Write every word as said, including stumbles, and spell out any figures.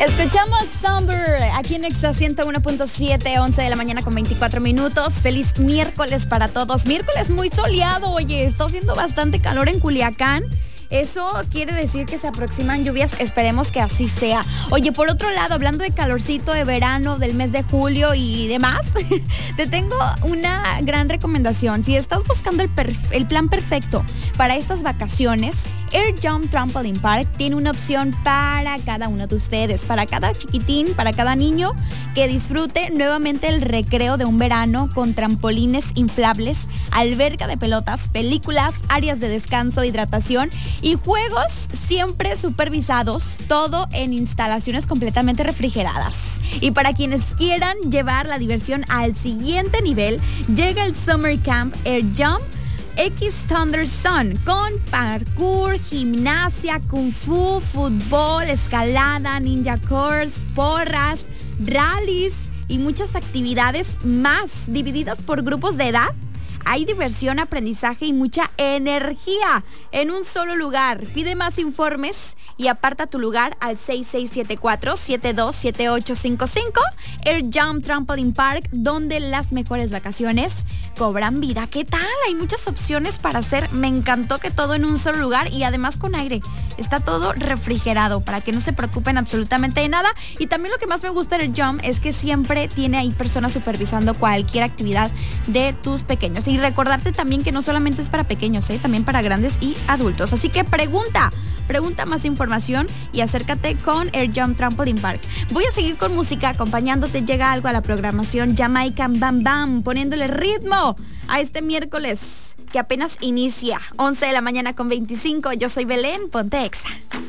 Escuchamos Summer aquí en Exa ciento uno punto siete, once de la mañana con veinticuatro minutos. Feliz miércoles para todos. Miércoles muy soleado, oye, está haciendo bastante calor en Culiacán. Eso quiere decir que se aproximan lluvias, esperemos que así sea. Oye, por otro lado, hablando de calorcito de verano, del mes de julio y demás, te tengo una gran recomendación. Si estás buscando el, perf- el plan perfecto para estas vacaciones, Air Jump Trampoline Park tiene una opción para cada uno de ustedes, para cada chiquitín, para cada niño que disfrute nuevamente el recreo de un verano con trampolines inflables, alberca de pelotas, películas, áreas de descanso, hidratación y juegos siempre supervisados, todo en instalaciones completamente refrigeradas. Y para quienes quieran llevar la diversión al siguiente nivel, llega el Summer Camp Air Jump X Thunder Sun con parkour, gimnasia, kung fu, fútbol, escalada, ninja course, porras, rallies y muchas actividades más divididas por grupos de edad. Hay diversión, aprendizaje y mucha energía en un solo lugar. Pide más informes y aparta tu lugar al seis seis siete cuatro, siete dos siete ocho cinco cinco. Air Jump Trampoline Park, donde las mejores vacaciones cobran vida. ¿Qué tal? Hay muchas opciones para hacer. Me encantó que todo en un solo lugar y además con aire. Está todo refrigerado para que no se preocupen absolutamente de nada. Y también lo que más me gusta del Jump es que siempre tiene ahí personas supervisando cualquier actividad de tus pequeños. Y recordarte también que no solamente es para pequeños, ¿eh? También para grandes y adultos. Así que pregunta, pregunta más información y acércate con Air Jump Trampoline Park. Voy a seguir con música acompañándote. Llega algo a la programación Jamaican Bam Bam, poniéndole ritmo a este miércoles que apenas inicia. once de la mañana con veinticinco. Yo soy Belén, ponte Exa.